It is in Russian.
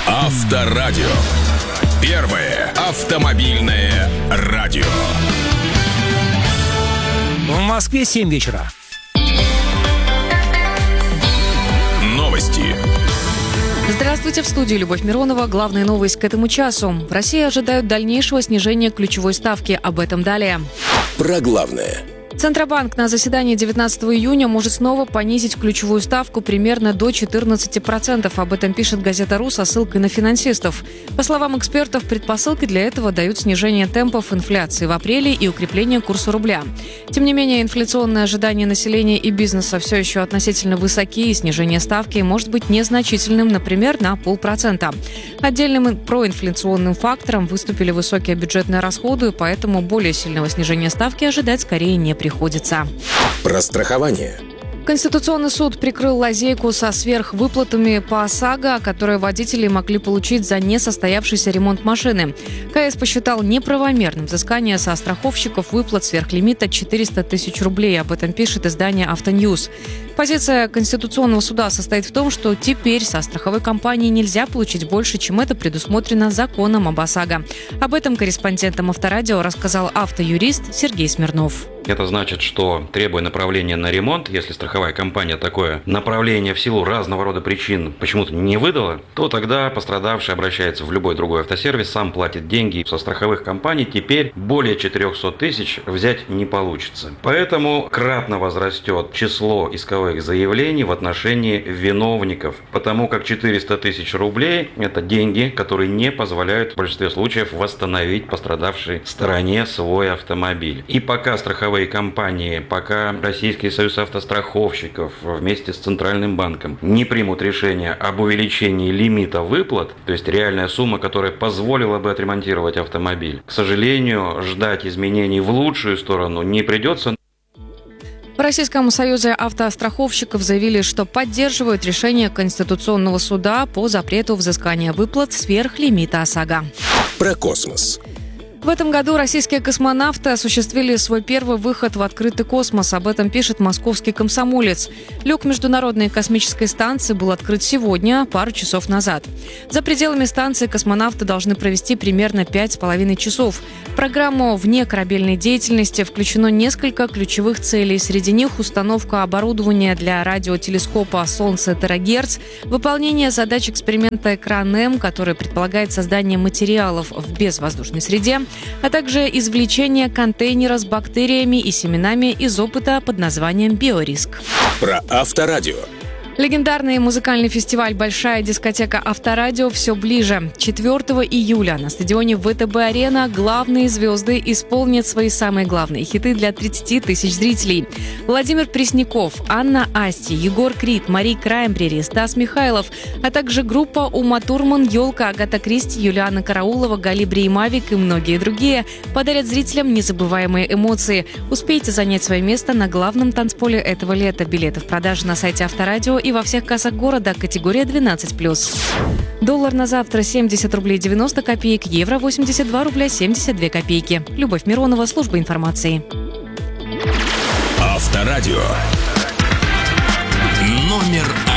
Авторадио. Первое автомобильное радио. В Москве 7 вечера. Новости. Здравствуйте, в студии Любовь Миронова. Главная новость к этому часу. В России ожидают дальнейшего снижения ключевой ставки. Об этом далее. Про главное. Центробанк на заседании 19 июня может снова понизить ключевую ставку примерно до 14%. Об этом пишет газета «Ру» со ссылкой на финансистов. По словам экспертов, предпосылки для этого дают снижение темпов инфляции в апреле и укрепление курса рубля. Тем не менее, инфляционные ожидания населения и бизнеса все еще относительно высоки, и снижение ставки может быть незначительным, например, на 0,5%. Отдельным проинфляционным фактором выступили высокие бюджетные расходы, поэтому более сильного снижения ставки ожидать скорее не приходится. Про страхование. Конституционный суд прикрыл лазейку со сверхвыплатами по ОСАГО, которые водители могли получить за несостоявшийся ремонт машины. КС посчитал неправомерным взыскание со страховщиков выплат сверхлимита 400 тысяч рублей. Об этом пишет издание «Автоньюз». Позиция Конституционного суда состоит в том, что теперь со страховой компании нельзя получить больше, чем это предусмотрено законом об ОСАГО. Об этом корреспондентам Авторадио рассказал автоюрист Сергей Смирнов. Это значит, что, требуя направления на ремонт, если страховая компания такое направление в силу разного рода причин почему-то не выдала, то тогда пострадавший обращается в любой другой автосервис, сам платит деньги. Со страховых компаний теперь более 400 тысяч взять не получится. Поэтому кратно возрастет число исковых заявлений в отношении виновников, потому как 400 тысяч рублей – это деньги, которые не позволяют в большинстве случаев восстановить пострадавшей стороне свой автомобиль. И пока страховые компании, пока Российский союз автостраховщиков вместе с Центральным банком не примут решение об увеличении лимита выплат, то есть реальная сумма, которая позволила бы отремонтировать автомобиль, к сожалению, ждать изменений в лучшую сторону не придется. В Российском союзе автостраховщиков заявили, что поддерживают решение Конституционного суда по запрету взыскания выплат сверх лимита ОСАГО. Про космос. В этом году российские космонавты осуществили свой первый выход в открытый космос. Об этом пишет московский «Комсомолец». Люк Международной космической станции был открыт сегодня, пару часов назад. За пределами станции космонавты должны провести примерно 5,5 часов. В программу внекорабельной деятельности включено несколько ключевых целей. Среди них установка оборудования для радиотелескопа «Солнце Терагерц», выполнение задач эксперимента «Экран-М», который предполагает создание материалов в безвоздушной среде, а также извлечение контейнера с бактериями и семенами из опыта под названием «Биориск». Про Авторадио. Легендарный музыкальный фестиваль «Большая дискотека Авторадио» все ближе. 4 июля на стадионе ВТБ-арена главные звезды исполнят свои самые главные хиты для 30 тысяч зрителей. Владимир Пресняков, Анна Асти, Егор Крид, Мари Краймбрери, Стас Михайлов, а также группа Ума Турман, Ёлка, Агата Кристи, Юлиана Караулова, Галибри и Мавик и многие другие подарят зрителям незабываемые эмоции. Успейте занять свое место на главном танцполе этого лета. Билеты в продаже на сайте Авторадио и во всех кассах города, категория 12+. Доллар на завтра 70 рублей 90 копеек, евро 82 рубля 72 копейки. Любовь Миронова, служба информации. Авторадио. Номер